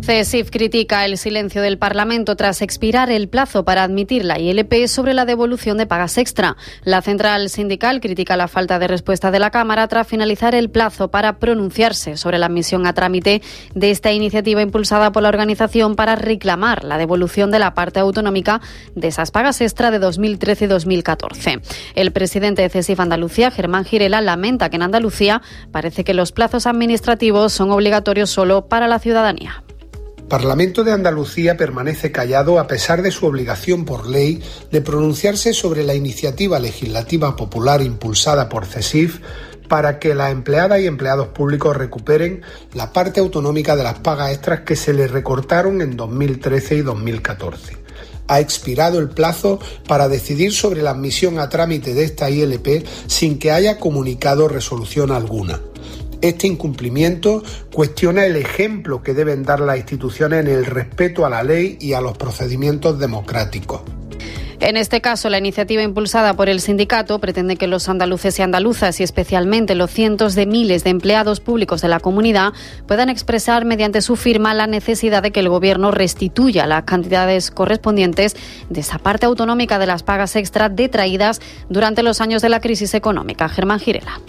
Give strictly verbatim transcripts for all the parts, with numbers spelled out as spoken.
CESIF critica el silencio del Parlamento tras expirar el plazo para admitir la I L P sobre la devolución de pagas extra. La central sindical critica la falta de respuesta de la Cámara tras finalizar el plazo para pronunciarse sobre la admisión a trámite de esta iniciativa impulsada por la organización para reclamar la devolución de la parte autonómica de esas pagas extra de dos mil trece y dos mil catorce. El presidente de CESIF Andalucía, Germán Girela, lamenta que en Andalucía parece que los plazos administrativos son obligatorios solo para la ciudadanía. El Parlamento de Andalucía permanece callado a pesar de su obligación por ley de pronunciarse sobre la iniciativa legislativa popular impulsada por CESIF para que las empleadas y empleados públicos recuperen la parte autonómica de las pagas extras que se les recortaron en dos mil trece y dos mil catorce. Ha expirado el plazo para decidir sobre la admisión a trámite de esta I L P sin que haya comunicado resolución alguna. Este incumplimiento cuestiona el ejemplo que deben dar las instituciones en el respeto a la ley y a los procedimientos democráticos. En este caso, la iniciativa impulsada por el sindicato pretende que los andaluces y andaluzas y especialmente los cientos de miles de empleados públicos de la comunidad puedan expresar mediante su firma la necesidad de que el Gobierno restituya las cantidades correspondientes de esa parte autonómica de las pagas extra detraídas durante los años de la crisis económica. Germán Girela.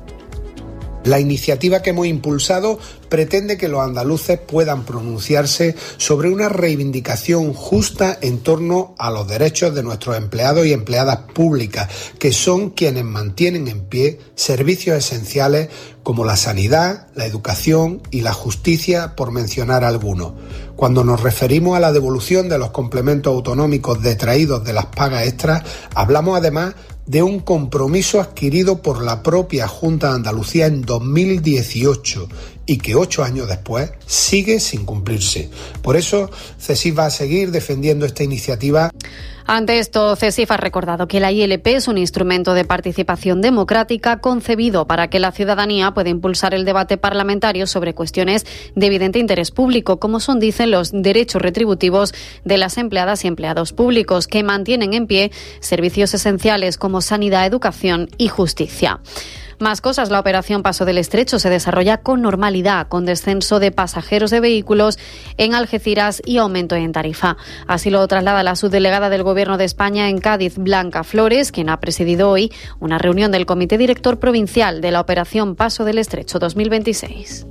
La iniciativa que hemos impulsado pretende que los andaluces puedan pronunciarse sobre una reivindicación justa en torno a los derechos de nuestros empleados y empleadas públicas, que son quienes mantienen en pie servicios esenciales como la sanidad, la educación y la justicia, por mencionar algunos. Cuando nos referimos a la devolución de los complementos autonómicos detraídos de las pagas extras, hablamos además de un compromiso adquirido por la propia Junta de Andalucía en dos mil dieciocho y que ocho años después sigue sin cumplirse. Por eso, CESIF va a seguir defendiendo esta iniciativa. Ante esto, CESIF ha recordado que la I L P es un instrumento de participación democrática concebido para que la ciudadanía pueda impulsar el debate parlamentario sobre cuestiones de evidente interés público, como son, dicen, los derechos retributivos de las empleadas y empleados públicos, que mantienen en pie servicios esenciales como sanidad, educación y justicia. Más cosas. La operación Paso del Estrecho se desarrolla con normalidad, con descenso de pasajeros de vehículos en Algeciras y aumento en tarifa. Así lo traslada la subdelegada del Gobierno de España en Cádiz, Blanca Flores, quien ha presidido hoy una reunión del Comité Director Provincial de la Operación Paso del Estrecho dos mil veintiséis.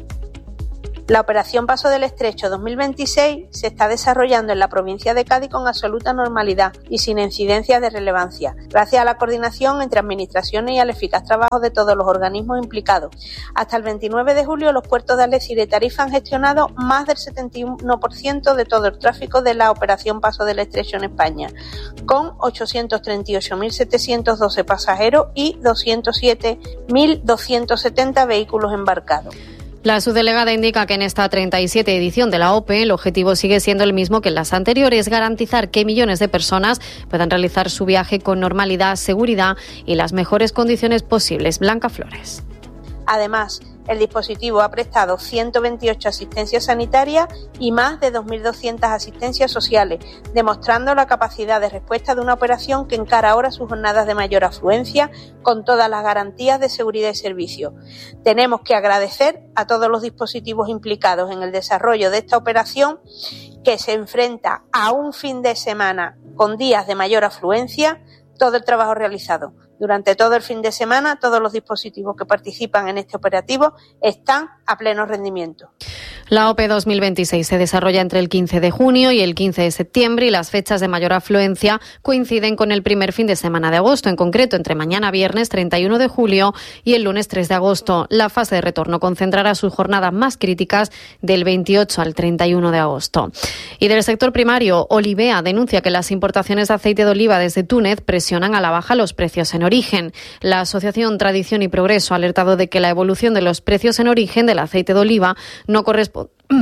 La Operación Paso del Estrecho dos mil veintiséis se está desarrollando en la provincia de Cádiz con absoluta normalidad y sin incidencias de relevancia, gracias a la coordinación entre administraciones y al eficaz trabajo de todos los organismos implicados. Hasta el veintinueve de julio, los puertos de Algeciras y Tarifa han gestionado más del setenta y uno por ciento de todo el tráfico de la Operación Paso del Estrecho en España, con ochocientos treinta y ocho mil setecientos doce pasajeros y doscientos siete mil doscientos setenta vehículos embarcados. La subdelegada indica que en esta treinta y siete edición de la O P E el objetivo sigue siendo el mismo que en las anteriores: garantizar que millones de personas puedan realizar su viaje con normalidad, seguridad y las mejores condiciones posibles. Blanca Flores. Además, el dispositivo ha prestado ciento veintiocho asistencias sanitarias y más de dos mil doscientas asistencias sociales, demostrando la capacidad de respuesta de una operación que encara ahora sus jornadas de mayor afluencia con todas las garantías de seguridad y servicio. Tenemos que agradecer a todos los dispositivos implicados en el desarrollo de esta operación, que se enfrenta a un fin de semana con días de mayor afluencia, todo el trabajo realizado. Durante todo el fin de semana, todos los dispositivos que participan en este operativo están a pleno rendimiento. La O P E dos mil veintiséis se desarrolla entre el quince de junio y el quince de septiembre y las fechas de mayor afluencia coinciden con el primer fin de semana de agosto, en concreto entre mañana viernes treinta y uno de julio y el lunes tres de agosto. La fase de retorno concentrará sus jornadas más críticas del veintiocho al treinta y uno de agosto. Y del sector primario, Olivea denuncia que las importaciones de aceite de oliva desde Túnez presionan a la baja los precios en origen. La asociación Tradición y Progreso ha alertado de que la evolución de los precios en origen del aceite de oliva no corresponde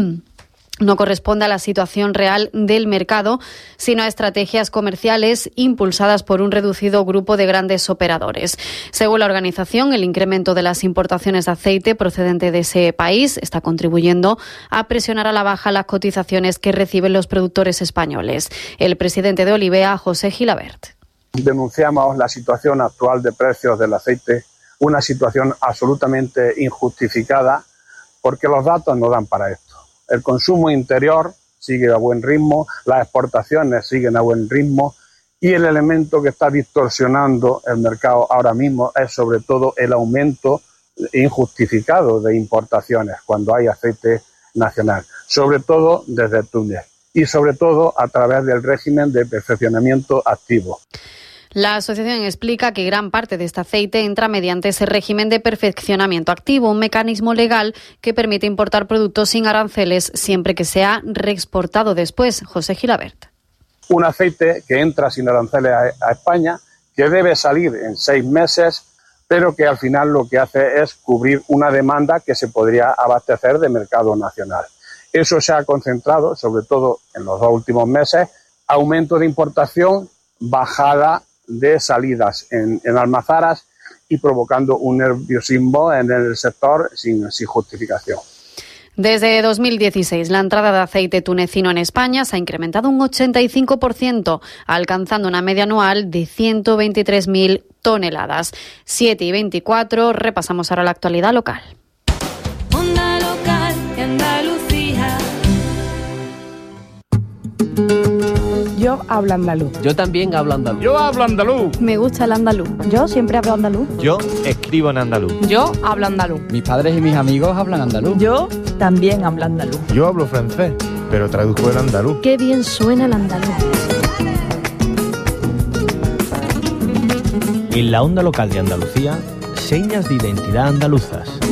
no corresponde a la situación real del mercado, sino a estrategias comerciales impulsadas por un reducido grupo de grandes operadores. Según la organización, el incremento de las importaciones de aceite procedente de ese país está contribuyendo a presionar a la baja las cotizaciones que reciben los productores españoles. El presidente de Olivea, José Gilabert. Denunciamos la situación actual de precios del aceite, una situación absolutamente injustificada, porque los datos no dan para esto. el consumo interior sigue a buen ritmo, las exportaciones siguen a buen ritmo y el elemento que está distorsionando el mercado ahora mismo es sobre todo el aumento injustificado de importaciones cuando hay aceite nacional, sobre todo desde Túnez y sobre todo a través del régimen de perfeccionamiento activo. La asociación explica que gran parte de este aceite entra mediante ese régimen de perfeccionamiento activo, un mecanismo legal que permite importar productos sin aranceles siempre que sea reexportado después. José Gilabert. Un aceite que entra sin aranceles a, a España, que debe salir en seis meses, pero que al final lo que hace es cubrir una demanda que se podría abastecer de mercado nacional. Eso se ha concentrado, sobre todo en los dos últimos meses, aumento de importación, bajada de salidas en, en almazaras y provocando un nerviosismo en el sector sin, sin justificación. Desde dos mil dieciséis, la entrada de aceite tunecino en España se ha incrementado un ochenta y cinco por ciento, alcanzando una media anual de ciento veintitrés mil toneladas. siete y veinticuatro, repasamos ahora la actualidad local. Onda local de Andalucía. Yo hablo andaluz. Yo también hablo andaluz. Yo hablo andaluz. Me gusta el andaluz. Yo siempre hablo andaluz. Yo escribo en andaluz. Yo hablo andaluz. Mis padres y mis amigos hablan andaluz. Yo también hablo andaluz. Yo hablo francés, pero traduzco el andaluz. Qué bien suena el andaluz. En la onda local de Andalucía, señas de identidad andaluzas.